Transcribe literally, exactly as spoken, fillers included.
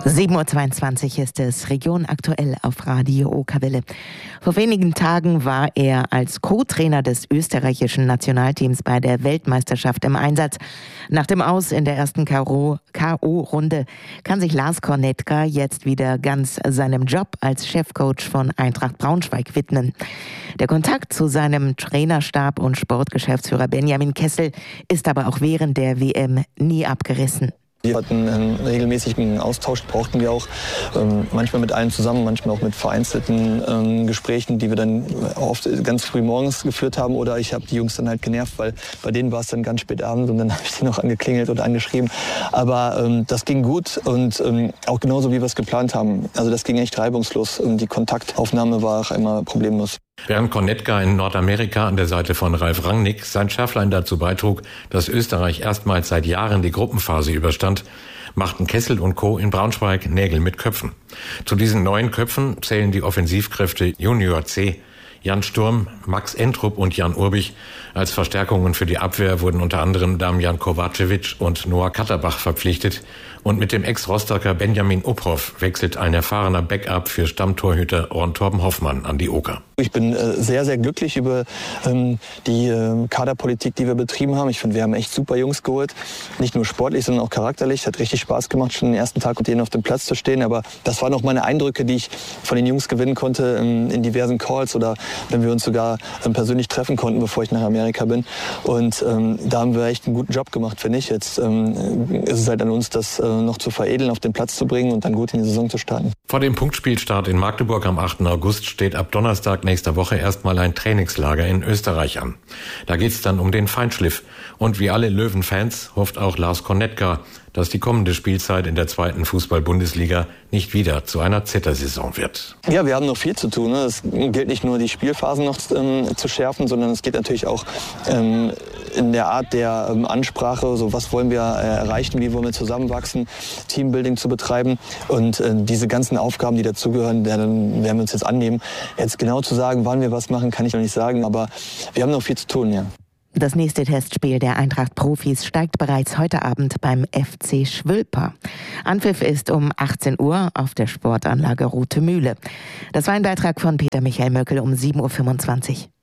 sieben Uhr zweiundzwanzig ist es, Region aktuell auf Radio Okerwelle. Vor wenigen Tagen war er als Co-Trainer des österreichischen Nationalteams bei der Weltmeisterschaft im Einsatz. Nach dem Aus in der ersten K O-Runde kann sich Lars Kornetka jetzt wieder ganz seinem Job als Chefcoach von Eintracht Braunschweig widmen. Der Kontakt zu seinem Trainerstab und Sportgeschäftsführer Benjamin Kessel ist aber auch während der W M nie abgerissen. Wir hatten einen regelmäßigen Austausch, brauchten wir auch, ähm, manchmal mit allen zusammen, manchmal auch mit vereinzelten ähm, Gesprächen, die wir dann oft ganz früh morgens geführt haben. Oder ich habe die Jungs dann halt genervt, weil bei denen war es dann ganz spät abends und dann habe ich die noch angeklingelt oder angeschrieben. Aber ähm, das ging gut und ähm, auch genauso, wie wir es geplant haben. Also das ging echt reibungslos und die Kontaktaufnahme war auch einmal problemlos. Während Kornetka in Nordamerika an der Seite von Ralf Rangnick sein Schärflein dazu beitrug, dass Österreich erstmals seit Jahren die Gruppenphase überstand, machten Kessel und Co. in Braunschweig Nägel mit Köpfen. Zu diesen neuen Köpfen zählen die Offensivkräfte Junior C, Jan Sturm, Max Entrup und Jan Urbich. Als Verstärkungen für die Abwehr wurden unter anderem Damjan Kovacevic und Noah Katterbach verpflichtet. Und mit dem Ex-Rostocker Benjamin Uphoff wechselt ein erfahrener Backup für Stammtorhüter Ron Torben Hoffmann an die Oker. Ich bin äh, sehr, sehr glücklich über ähm, die äh, Kaderpolitik, die wir betrieben haben. Ich finde, wir haben echt super Jungs geholt. Nicht nur sportlich, sondern auch charakterlich. Hat richtig Spaß gemacht, schon den ersten Tag mit denen auf dem Platz zu stehen. Aber das waren auch meine Eindrücke, die ich von den Jungs gewinnen konnte ähm, in diversen Calls oder wenn wir uns sogar ähm, persönlich treffen konnten, bevor ich nach Amerika bin. Und ähm, da haben wir echt einen guten Job gemacht, finde ich. Jetzt ähm, ist es halt an uns, das äh, noch zu veredeln, auf den Platz zu bringen und dann gut in die Saison zu starten. Vor dem Punktspielstart in Magdeburg am achten August steht ab Donnerstag nächster Woche erstmal ein Trainingslager in Österreich an. Da geht's dann um den Feinschliff. Und wie alle Löwen-Fans hofft auch Lars Kornetka, dass die kommende Spielzeit in der zweiten Fußball-Bundesliga nicht wieder zu einer Zittersaison wird. Ja, wir haben noch viel zu tun. Ne? Es gilt nicht nur, die Spielphasen noch ähm, zu schärfen, sondern es geht natürlich auch ähm, in der Art der ähm, Ansprache, so was wollen wir äh, erreichen, wie wollen wir zusammenwachsen, Teambuilding zu betreiben und äh, diese ganzen Aufgaben, die dazugehören, werden wir uns jetzt annehmen. Jetzt genau zu sagen, wann wir was machen, kann ich noch nicht sagen, aber wir haben noch viel zu tun, ja. Das nächste Testspiel der Eintracht-Profis steigt bereits heute Abend beim F C Schwülper. Anpfiff ist um achtzehn Uhr auf der Sportanlage Rote Mühle. Das war ein Beitrag von Peter Michael Möckel um sieben Uhr fünfundzwanzig.